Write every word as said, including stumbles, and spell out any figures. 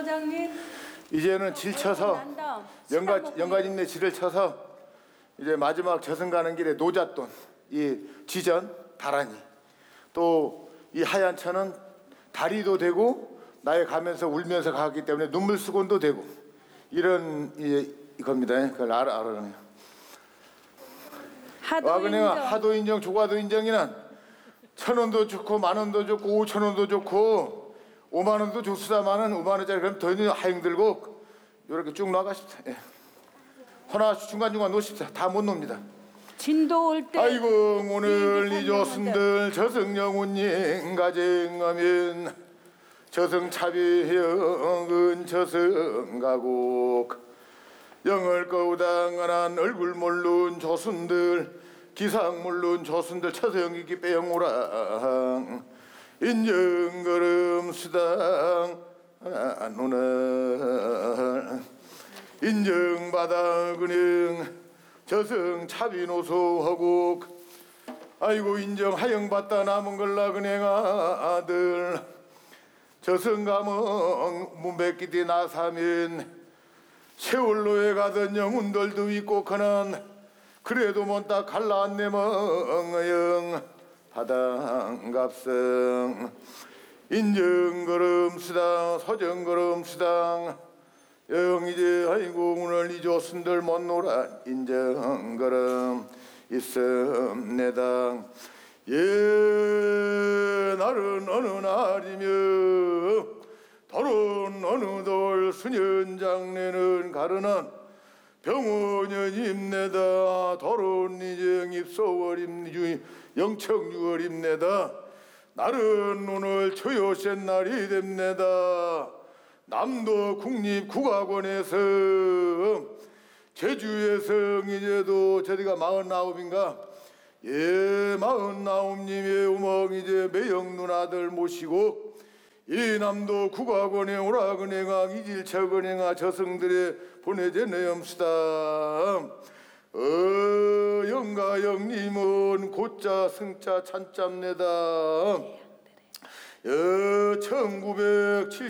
서장님. 이제는 질 쳐서 영가 영가님네 질을 쳐서 이제 마지막 저승 가는 길에 노잣돈, 이 지전 다란이, 또 이 하얀 천은 다리도 되고 나에 가면서 울면서 가기 때문에 눈물 수건도 되고 이런 이, 이겁니다. 그걸 알아 알아요. 하도 인정. 하도 인정, 조가도 인정이란 천 원도 좋고 만 원도 좋고 오천 원도 좋고 오만 원도 좋수다마는 오만 원짜리 그럼 더 있는 하행 들고 이렇게 쭉 나가십시다. 예. 하나 중간 중간 놓으십시다. 다 못 놉니다. 진도 올 때. 아이고 오늘 이 조순들 저승영운님 가정하면 저승차비형은 저승가곡 영을 거우당한 얼굴 모른 조순들 기상 모른 조순들 처성이기 빼영오랑 인정걸음 수당 오늘 인정받아 그냥 저승차비노소하고 아이고 인정 하영받다 남은 걸라 그냥 아들 저승가면 문백기대 나사면 세월로에 가던 영혼들도 있고 그는 그래도 못다 갈라내멍영 바당갑성 인정걸음수당 서정걸음수당 영 이제 아이고 오늘 이 조순들 못 놀아 인정걸음 있음내당 예 날은 어느 날이며 돌은 어느 돌 수년장내는 가르난 병원연입내다 돌은 이정 입소월임 영청유월입내다 날은 오늘 초요센 날이 됩니다. 남도 국립국악원에서 제주에서 이제도 저희가 마흔아홉인가 예 마흔아홉님의 우멍 이제 매형 누나들 모시고 이 남도 국악원에 오라그네가 이질처그네가 저승들에 보내제내엄수다. 어 영가영님은 고자 승자 찬짬내다. 어 천구백칠십